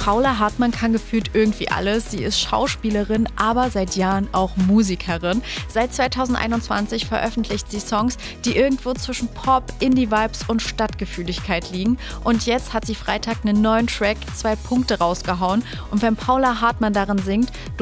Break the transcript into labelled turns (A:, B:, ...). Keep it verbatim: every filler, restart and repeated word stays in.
A: Paula Hartmann kann gefühlt irgendwie alles. Sie ist Schauspielerin, aber seit Jahren auch Musikerin. Seit zweitausendeinundzwanzig veröffentlicht sie Songs, die irgendwo zwischen Pop, Indie-Vibes und Stadtgefühligkeit liegen. Und jetzt hat sie Freitag einen neuen Track, zwei Punkte, rausgehauen. Und wenn Paula Hartmann darin singt,